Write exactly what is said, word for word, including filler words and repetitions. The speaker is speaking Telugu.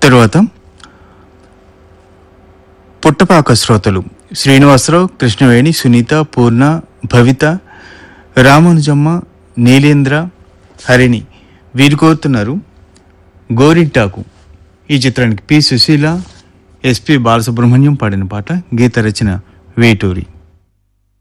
తరువాత పుట్టపాక శ్రోతలు శ్రీనివాసరావు, కృష్ణవేణి, సునీత, పూర్ణ, భవిత, రామానుజమ్మ, నీలేంద్ర, హరిణి వీరు కోరుతున్నారు గోరింటాకు ఈ చిత్రానికి పి సుశీల, ఎస్పి బాలసుబ్రహ్మణ్యం పాడిన పాట. గీత రచన వేటూరి.